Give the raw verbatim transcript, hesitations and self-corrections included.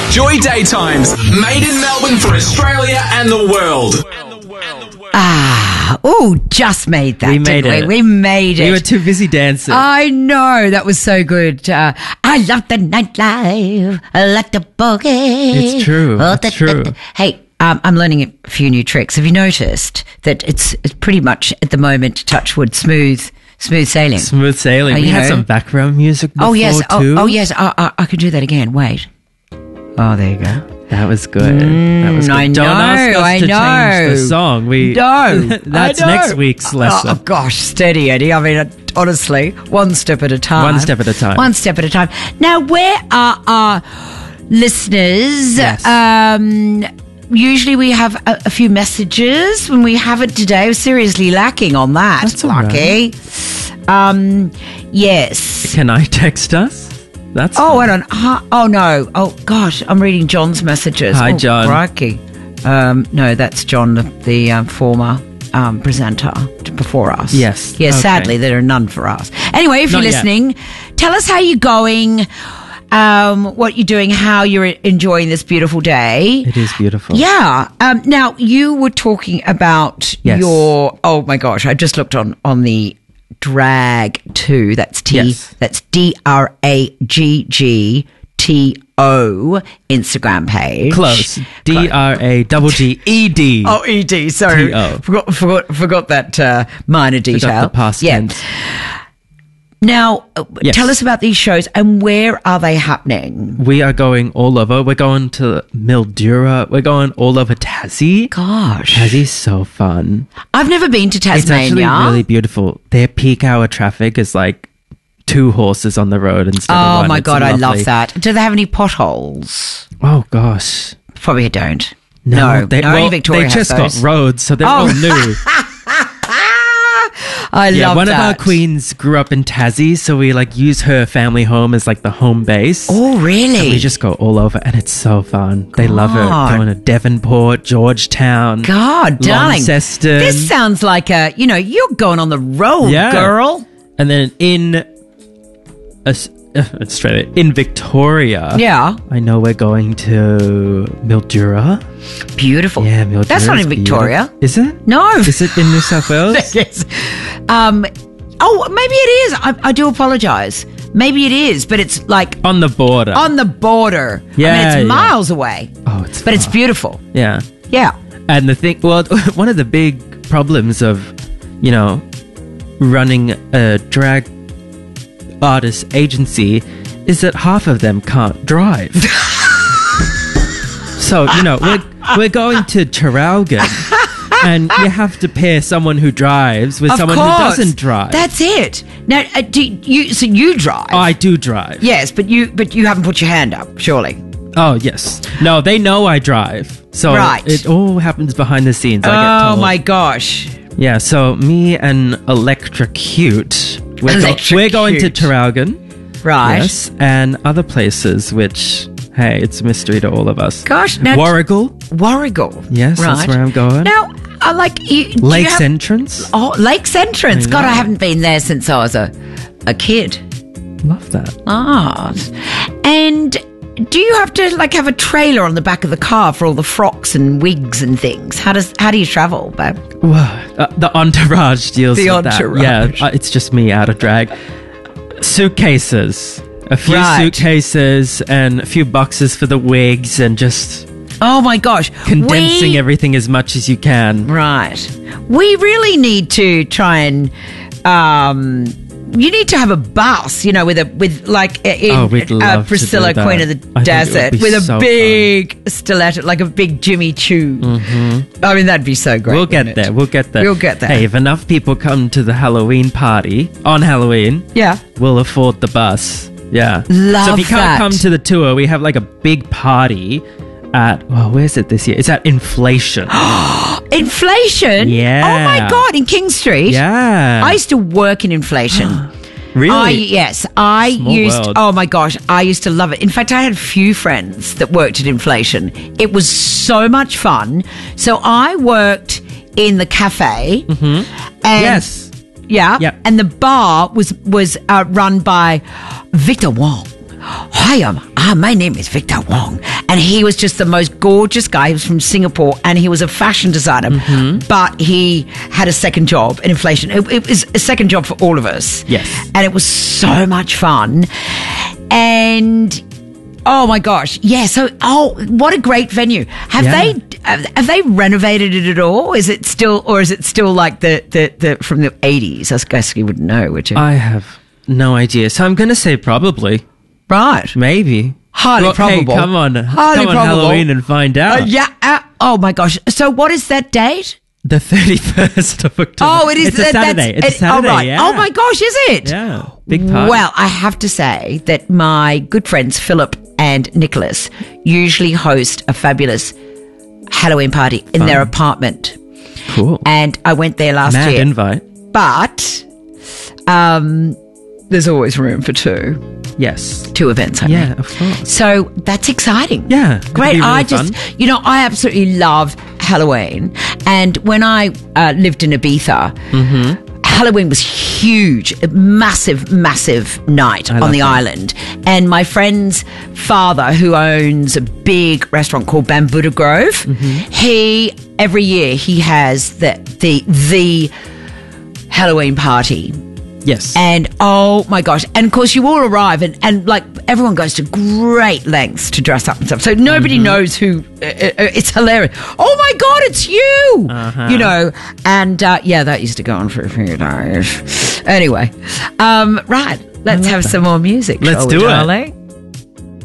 Joy Daytimes, made in Melbourne for Australia and the world. Ah, oh, just made that, We made didn't it. we? We made it. We were too busy dancing. I know, that was so good. Uh, I love the nightlife. I like the boogie. It's true. Oh, It's da- true. da- da. Hey, um, I'm learning a few new tricks. Have you noticed that it's, it's pretty much at the moment, touch wood, smooth, smooth sailing? Smooth sailing. Oh, we you had know. some background music before oh yes, too. oh, oh yes. I, I, I could do that again. Wait. Oh, there you go. That was good. that was good. I Don't ask know, us I to know. change the song. We No, That's I know. next week's lesson. Oh, gosh, steady, Eddie. I mean, uh, honestly, one step at a time. One step at a time. One step at a time. Now, where are our listeners? Yes. Um, usually we have a, a few messages. When we haven't today, we're seriously lacking on that. That's all Lucky. Um, yes. Can I text us? That's Oh, fine. wait on. Huh? Oh, no. Oh, gosh. I'm reading John's messages. Hi, oh, John. Crikey. Um, no, that's John, the, the um, former um, presenter before us. Yes. Yeah, Okay. sadly, there are none for us. Anyway, if Not you're yet. listening, tell us how you're going, um, what you're doing, how you're enjoying this beautiful day. It is beautiful. Yeah. Um, now, you were talking about Yes. your... Oh, my gosh. I just looked on, on the Drag two. That's T. Yes. That's D R A G G T O Instagram page. Close. D R A double G E D. Oh, E D. Sorry. T O. Forgot, forgot, forgot that uh, minor detail. Forgot the past yeah. tense. Now, uh, Yes. tell us about these shows and where are they happening? We are going all over. We're going to Mildura. We're going all over Tassie. Gosh. Tassie's so fun. I've never been to It's Tasmania. actually really beautiful. Their peak hour traffic is like two horses on the road instead of Oh, one. my It's God. I lovely. love that. Do they have any potholes? Oh gosh. Probably don't. No, they, no, only well, Victoria they has just those. got roads, so they're Oh. all new. I Yeah, love one that. of our queens grew up in Tassie, so we like use her family home as like the home base. Oh, really? And we just go all over, and it's so fun. They love it. God. Going to Devonport, Georgetown, God, darling. Launceston. This sounds like a, you know, you're going on the road, Yeah. girl. and then in Aus- uh, Australia, in Victoria. Yeah. I know we're going to Mildura. Beautiful. Yeah, Mildura. That's not is in Victoria. beautiful. Is it? No. Is it in New South Wales? Yes. Um, oh, maybe it is. I, I do apologise. Maybe it is, but it's like On the border. on the border. I mean, Yeah, it's yeah. miles away. oh, it's But it's far. beautiful. Yeah. Yeah. And the thing, well, one of the big problems of, you know, running a drag artist agency is that half of them can't drive. So, you know, we're, we're going to Traralgon and you have to pair someone who drives with Of someone course. who doesn't drive. That's it. Now, uh, do you, so you drive. I do drive. Yes, but you but you haven't put your hand up, surely. Oh, yes. No, they know I drive. So Right. it all happens behind the scenes. I get Oh told. my gosh. Yeah, so me and Electrocute, we're, go- Electrocute. we're going to Traralgon, Right. yes, and other places, which, hey, it's a mystery to all of us. Gosh, now- Warrigal, Warrigal. yes, right. that's where I'm going. Now, I like you. do you Lakes have- Entrance, Oh, Lakes Entrance. I God, I know. haven't been there since I was a, a kid. love that. Ah. And do you have to like have a trailer on the back of the car for all the frocks and wigs and things? How does how do you travel, babe? Whoa, uh, the entourage deals The with entourage. that. Yeah, uh, it's just me out of drag. Suitcases. A few Right. suitcases and a few boxes for the wigs and just Oh my gosh. condensing we, everything as much as you can. Right. We really need to try and um you need to have a bus, you know, with a with like uh, in Oh, we'd uh, love to Priscilla, do that. Queen of the I think it would Desert, be with a so big stiletto, like a big Jimmy Choo. Mm-hmm. I mean, that'd be so great. We'll get wouldn't it? there. We'll get there. We'll get there. Hey, if enough people come to the Halloween party on Halloween, Yeah. we'll afford the bus. Yeah. Love So if you can't that. come to the tour, we have like a big party at, well, where's it this year? It's at Inflation. Inflation? Yeah. Oh my God, in King Street? Yeah. I used to work in Inflation. really? I, yes, I Small used. world. Oh my gosh, I used to love it. In fact, I had a few friends that worked at Inflation. It was so much fun. So I worked in the cafe. Mm-hmm. And Yes. Yeah. Yep. And the bar was was uh, run by Victor Wong. hi, um, ah, my name is Victor Wong. And he was just the most gorgeous guy. He was from Singapore and he was a fashion designer, Mm-hmm. but he had a second job in inflation. It, it was a second job for all of us. Yes. And it was so much fun. And oh my gosh, yeah. So, oh, what a great venue. Have Yeah. they have, have they renovated it at all? Is it still, or is it still like the the, the from the eighties? I guess you wouldn't know, would you? I have no idea. So I'm going to say probably. right. Maybe. Highly Well, probable. Hey, come on. Highly come on probable. Halloween and find out. Uh, yeah. Uh, oh my gosh. So, what is that date? The thirty-first of October. Oh, it is. It's a that- Saturday. that's- It's a it- Saturday, Oh, right. yeah. Oh my gosh, is it? Yeah. Big party. Well, I have to say that my good friends Philip and Nicholas usually host a fabulous Halloween party in their Fun. apartment, Cool. and I went there last Mad year. invite. But um, there's always room for two Yes. two events. I Yeah, mean. of course. So that's exciting. Yeah, it'll Great. be really I just, fun. you know, I absolutely love Halloween. And when I uh, lived in Ibiza, Mm-hmm. Halloween was huge, a massive, massive night on love the that. island. And my friend's father, who owns a big restaurant called Bambuda Grove, Mm-hmm. he, every year, he has the, the, the Halloween party. Yes. And oh my gosh. And of course, you all arrive and, and like everyone goes to great lengths to dress up and stuff. So nobody Mm-hmm. knows who, uh, uh, it's hilarious. Oh my God, it's you! Uh-huh. You know, and uh, yeah, that used to go on for a few days. Anyway, um, right. Let's have some more music. Let's shall we, do it. darling?